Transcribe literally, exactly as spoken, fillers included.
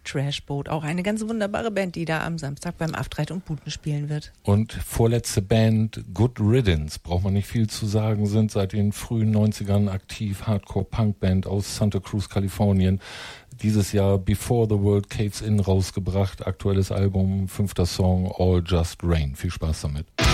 Trashboat, auch eine ganz wunderbare Band, die da am Samstag beim Aftreit und Buten spielen wird. Und vorletzte Band, Good Riddance, braucht man nicht viel zu sagen, sind seit den frühen neunzigern aktiv, Hardcore-Punk-Band aus Santa Cruz, Kalifornien. Dieses Jahr Before the World Caves In rausgebracht, aktuelles Album, fünfter Song, All Just Rain. Viel Spaß damit.